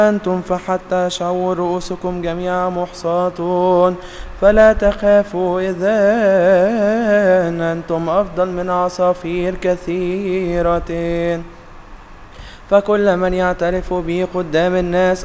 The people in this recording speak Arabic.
أنتم فحتى شعور رؤوسكم جميعا محصاة، فلا تخافوا إذا أنتم أفضل من عصافير كثيرة. فكل من يعترف بي قدام الناس